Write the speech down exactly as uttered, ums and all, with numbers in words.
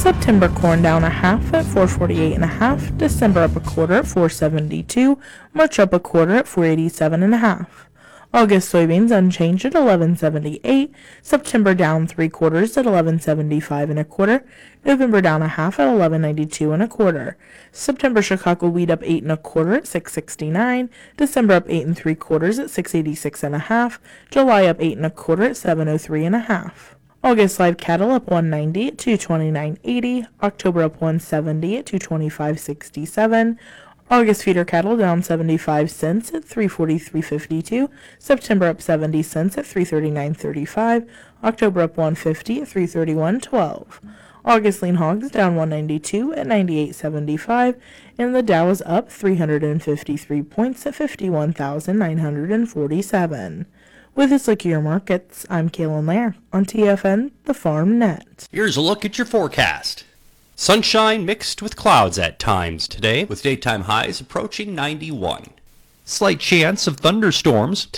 September corn down a half at four forty-eight and a half. December up a quarter at four seventy-two. March up a quarter at four eighty-seven and a half. August soybeans unchanged at eleven seventy-eight. September down three quarters at eleven seventy-five and a quarter. November down a half at eleven ninety-two and a quarter. September Chicago wheat up eight and a quarter at six sixty-nine. December up eight and three quarters at six eighty-six and a half. July up eight and a quarter at seven oh three and a half. August live cattle up one ninety at two twenty-nine eighty. October up one seventy at two twenty-five sixty-seven. August feeder cattle down seventy-five cents at three forty-three fifty-two. September up seventy cents at three thirty-nine thirty-five. October up one fifty at three thirty-one twelve. August lean hogs down one ninety-two at ninety-eight seventy-five, and the Dow is up three hundred fifty-three points at fifty-one thousand nine hundred forty-seven. With this look at your markets, I'm Kaylin Lair on T F N, the Farm Net. Here's a look at your forecast. Sunshine mixed with clouds at times today, with daytime highs approaching ninety-one. Slight chance of thunderstorms